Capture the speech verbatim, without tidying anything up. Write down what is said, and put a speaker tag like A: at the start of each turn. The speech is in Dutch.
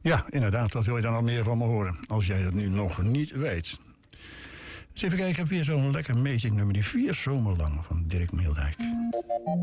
A: Ja, inderdaad. Wat wil je dan nog meer van me horen? Als jij dat nu nog niet weet. Dus even kijken, ik heb weer zo'n lekker amazing nummer. Die vier zomerlang van Dirk Meeldijk.